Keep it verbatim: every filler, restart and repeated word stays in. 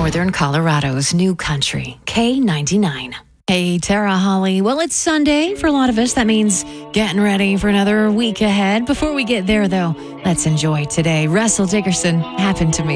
Northern Colorado's new country, K ninety-nine. Hey, Tara Holly. Well, it's Sunday for a lot of us. That means getting ready for another week ahead. Before we get there, though, let's enjoy today. Russell Dickerson, Happened to Me.